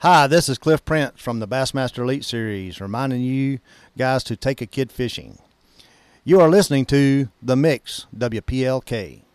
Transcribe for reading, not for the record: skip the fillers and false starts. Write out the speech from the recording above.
Hi, this is Cliff Prince from the Bassmaster Elite Series, reminding you guys to take a kid fishing. You are listening to The Mix, WPLK.